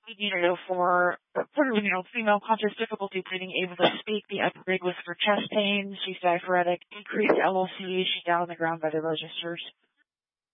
for female conscious difficulty breathing, able to speak. The upgrade was for chest pain. She's diaphoretic. Increased LOC. She's down on the ground by the registers.